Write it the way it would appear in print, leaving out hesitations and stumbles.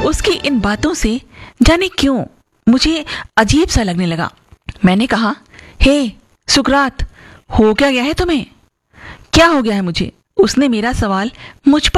उसकी इन बातों से जाने क्यों मुझे अजीब सा लगने लगा। मैंने कहा, हे सुकरात, हो क्या गया है तुम्हें? क्या हो गया है मुझे? उसने मेरा सवाल मुझ पर